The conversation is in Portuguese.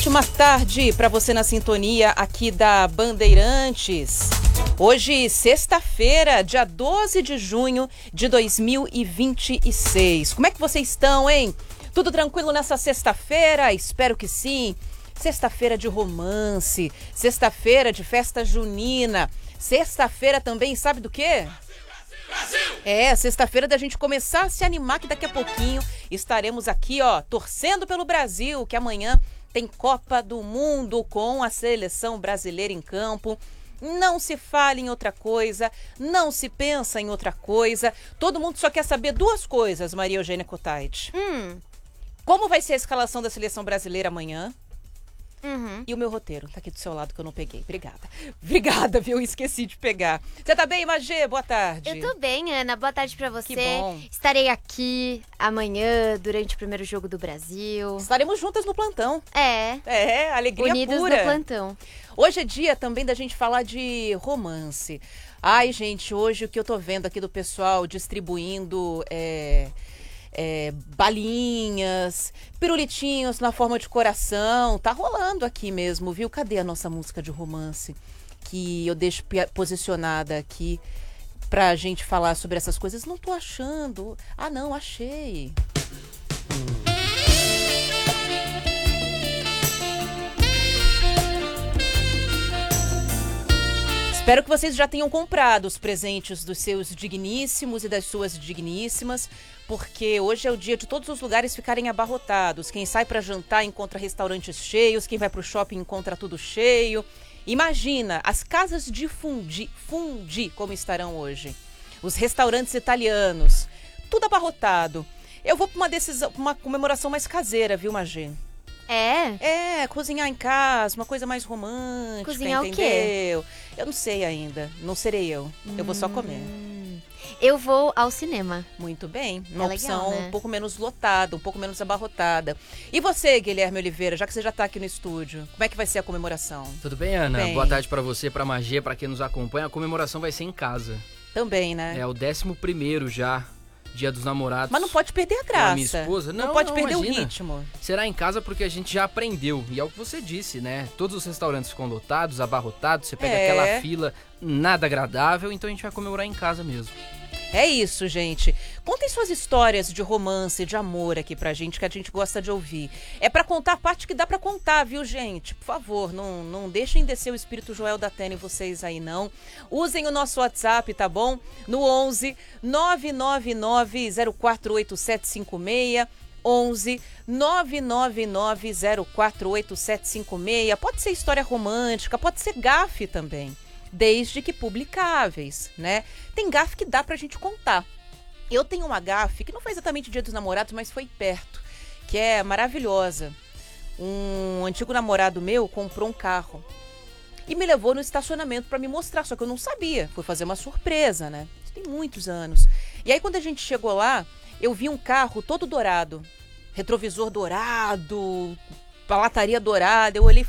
Ótima tarde para você na sintonia aqui da Bandeirantes. Hoje, sexta-feira, dia 12 de junho de 2026. Como é que vocês estão, hein? Tudo tranquilo nessa sexta-feira? Espero que sim. Sexta-feira de romance, sexta-feira de festa junina, sexta-feira também, sabe do quê? Sexta-feira da gente começar a se animar, que daqui a pouquinho estaremos aqui, torcendo pelo Brasil, que amanhã tem Copa do Mundo com a seleção brasileira em campo. Não se fala em outra coisa, não se pensa em outra coisa. Todo mundo só quer saber duas coisas, Maria Eugênia Cottait. Como vai ser a escalação da seleção brasileira amanhã? E o meu roteiro, tá aqui do seu lado que eu não peguei. Obrigada, viu? Esqueci de pegar. Você tá bem, Magê? Boa tarde. Eu tô bem, Ana. Boa tarde pra você. Que bom. Estarei aqui amanhã, durante o primeiro jogo do Brasil. Estaremos juntas no plantão. Alegria Unidas pura. no plantão. Hoje é dia também da gente falar de romance. Ai, gente, hoje o que eu tô vendo aqui do pessoal distribuindo balinhas, pirulitinhos na forma de coração. Tá rolando aqui mesmo, viu? Cadê a nossa música de romance? Que eu deixo posicionada aqui pra gente falar sobre essas coisas. Não tô achando. Ah, não, achei. Espero que vocês já tenham comprado os presentes dos seus digníssimos e das suas digníssimas, porque hoje é o dia de todos os lugares ficarem abarrotados. Quem sai para jantar encontra restaurantes cheios, quem vai para o shopping encontra tudo cheio. Imagina as casas de fundi como estarão hoje. Os restaurantes italianos, tudo abarrotado. Eu vou para uma comemoração mais caseira, viu, Magê? Cozinhar em casa, uma coisa mais romântica, cozinhar entendeu? O quê? Eu não sei ainda, não serei eu. Eu vou só comer. Eu vou ao cinema. Muito bem, uma opção legal, né? Um pouco menos lotada, um pouco menos abarrotada. E você, Guilherme Oliveira, já que você já tá aqui no estúdio, como é que vai ser a comemoração? Tudo bem, Ana? Bem. Boa tarde pra você, pra Magê, pra quem nos acompanha. A comemoração vai ser em casa. Também, né? É o 11º já, Dia dos Namorados. Mas não pode perder a Com graça. a minha esposa. Não pode perder imagina. o ritmo. Será em casa porque a gente já aprendeu. E é o que você disse, né? Todos os restaurantes ficam lotados, abarrotados. Você pega aquela fila nada agradável. Então a gente vai comemorar em casa mesmo. É isso, gente. Contem suas histórias de romance, de amor aqui pra gente, que a gente gosta de ouvir. É pra contar a parte que dá pra contar, viu, gente? Por favor, não deixem descer o espírito Joel da Atena em vocês aí, não. Usem o nosso WhatsApp, tá bom? No 11 999 048756. 11 999 048756. Pode ser história romântica, pode ser gafe também. Desde que publicáveis, né? Tem gafe que dá pra gente contar. Eu tenho uma gafe que não foi exatamente Dia dos Namorados, mas foi perto, que é maravilhosa. Um antigo namorado meu comprou um carro e me levou no estacionamento pra me mostrar, só que eu não sabia. Fui fazer uma surpresa, né? Isso tem muitos anos. E aí quando a gente chegou lá, eu vi um carro todo dourado, retrovisor dourado, lataria dourada. Eu olhei